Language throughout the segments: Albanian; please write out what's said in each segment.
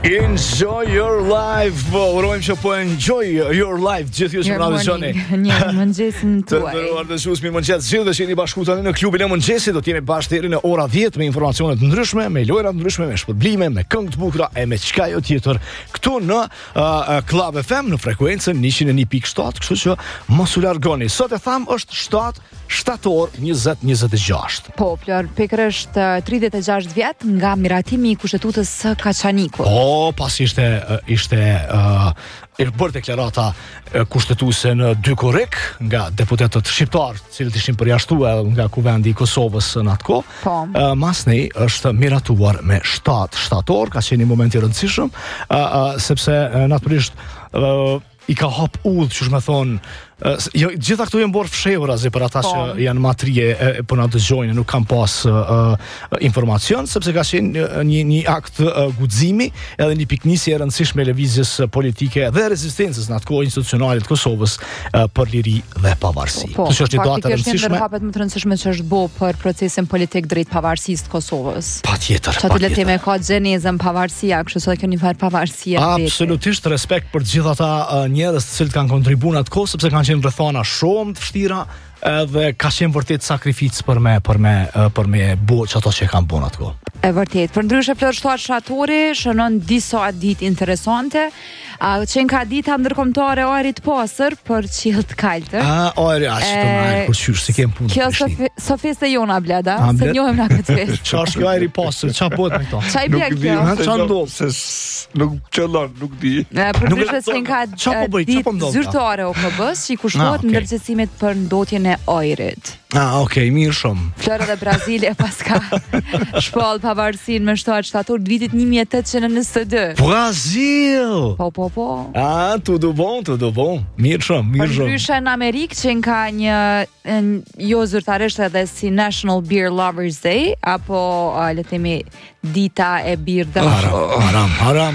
Enjoy your life. Urojmë që po enjoy your life gjithë ju që na dëgjoni. Një mëngjesin tuaj. Të nderuar dëgjues, mirëmëngjes gjithë që jeni bashkë tani në klubin e mëngjesit. Do të jemi bashkë deri në ora 10 me informacione të ndryshme, me lojra të ndryshme, me shpërblime, me këngë të bukura e me çka jo tjetër këtu në Club FM në frekuencën 101.7, kështu që mos u largoni. Sot e tham është 7 shtator 2026. Po, Flor, pikërisht 36 vjet nga miratimi i kushtetutës së Kaçanikut. Pas ishte bërë deklarata kushtetuese në dy korrik nga deputetët shqiptar, cilët ishin përjashtuar nga kuvendi i Kosovës në atë kohë. Po. Masni është miratuar me 7 shtator, ka qenë një moment i rëndësishëm, sepse natyrisht i ka hap udhë, që shme thonë, gjitha këtu janë borë fshehura për ata që janë matrije po na dëgjojnë, nuk kam pas informacion, sepse ka qenë një akt guximi edhe një piknisje e rëndësishme e lëvizjes politike dhe rezistencës në atë kohë institucionale të Kosovës për liri dhe pavarësi. Po, është një datë e rëndësishme. rëndësishme. Hapet më të rëndësishme që është bo për procesin politik drejt pavarësisë të Kosovës. Patjetër. Çfarë le të themi ka gjenezën pavarësia, kështu se kjo një farë pavarësie. Absolutisht respekt për të gjithë ata njerëz të cilët kanë kontribuar në atë kohë, sepse kanë qenë rrethana shumë të vështira edhe ka qenë vërtet sakrificë për me bo që ato që kanë bën atë kohë. E vërtet, për ndryshe Flor 7 shtatori shënon disa ditë interesante. Qenë ka dita ndërkombëtare ajrit pasër për qiell të kaltër. Ajri aq të marr kur qysh se kem punë. Kjo so feste jona bleda, se njohem na këtë festë. Çfarë është kjo ajri pasër? Çfarë bëhet me këto? Çaj bie kjo? Çfarë ndodh? Se nuk qëllon, nuk di. Për ndryshe qenë ka ditë zyrtare OKB-s që i kushtohet ndërgjegjësimit për ndotjen e ajrit. Okej, mirë shumë. Flora dhe Brazilia paska shpall pavarësinë me 7 shtator të vitit 1822. Brazil! Po. Tudo bom. Mirë shumë. Për ndryshe në Amerikë që ka një jo zyrtarisht edhe si National Beer Lovers Day, apo le të themi dita e bir dhe Haram.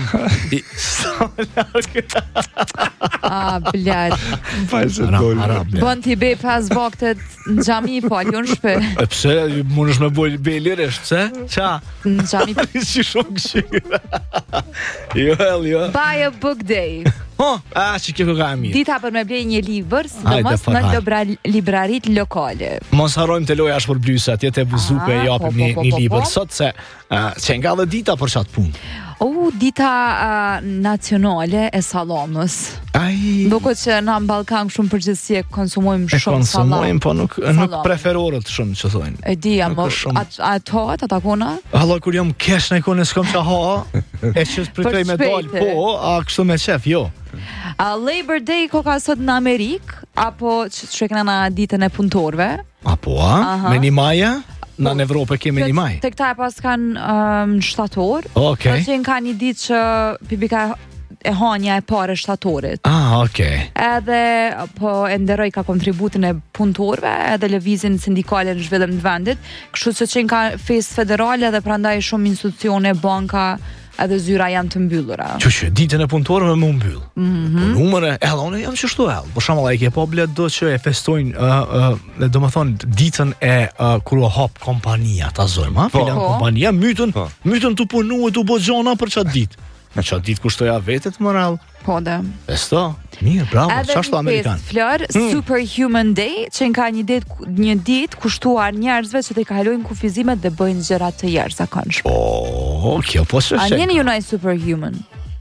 Blad. Bën t'i bej pas vaktet në xhami faljon shpe. Pse mundesh me bëj lirisht, pse? Ça? Në xhami Si shumë këshirë. Jo. Buy a book day. Që kjo ka e mirë. Dita për me blej një libër, sidomos në librarit lokale. Mos harrojmë të loja shpërblyese, atje te Buzuku japim një libër sot se që nga dhe dita për çat punë. Dita nacionale e sallamës. Duket që na në Ballkan shumë përgjithësi e konsumojmë shumë sallam. Konsumojmë, po nuk preferohet shumë që thonë. E di, ato takona? Hallo, kur jam kesh në ikone s'kam që e që pritoj me dal, a kështu me qef, jo. Labor Day ka sot në Amerikë, apo që kena në ditën e punëtorëve? Me një maja? Në Evropë kemi një maj. Te këta e pas kanë shtator. Okej. Që ka një ditë që pipika e hanja e parë e shtatorit. Okej. Edhe po e nderoj ka kontributin e punëtorëve edhe lëvizjen sindikale në zhvillim të vendit, kështu që ka festë federale dhe prandaj shumë institucione, banka edhe zyra janë të mbyllura. Që ditën e punëtorëve më mbyll. Po numre, unë jam qështu Për shembull, ai ke po blet do që e festojnë, domethënë ditën e kur u hap kompania, ta zojmë, filan kompania, mytën të punu e të bëj gjona për çat ditë. Në çat ditë kushtoj vetet moral. Po dhe. Esto, mirë, bravo, çfarë amerikan. Flor, Superhuman Day, që ka një ditë kushtuar njerëzve që të kalojnë kufizimet dhe bëjnë gjëra të jashtëzakonshme. Kjo po s'është. A jeni ju ndaj superhuman?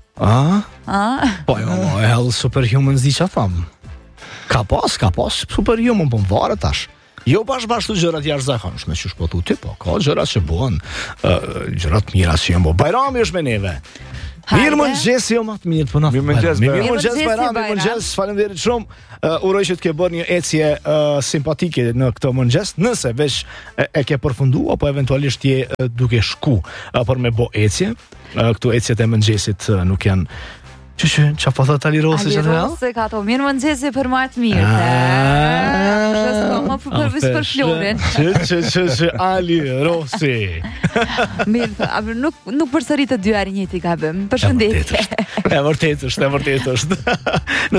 Po jo, superhuman zdi që tham. Ka pas superhuman, po më varet tash. Jo bashkë gjërat jashtëzakonshme, që shpotu ti, po ka gjërat që bëhen, gjërat mira që janë. Bajrami është me neve. Mirë mëngjes, jo më të mirë, po na. Mirë mëngjes Bajrami, faleminderit shumë. Uroj që të ke bërë një ecje simpatike në këtë mëngjes, nëse veç e ke përfunduar apo eventualisht je duke shku për me bë ecje. Këtu ecjet e mëngjesit nuk janë që po thot Ali Rose që të ka to mirë mëngjesi për më të mirë. s'ka më për Florin. Që Ali Rossi. Mirë, nuk përsërit të dy herë njëjti gabim. Përshëndetje. E vërtet është. Në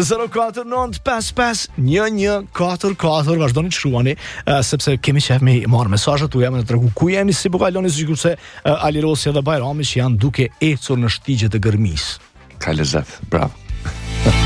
049551144 vazhdoni të shkruani, sepse kemi qef me marrë mesazhet tuaja, me të tregu ku jeni, si po kaloni, sikur se Ali Rossi dhe Bajrami që janë duke ecur në shtigjet e gërmisë. Ka lezet, bravo.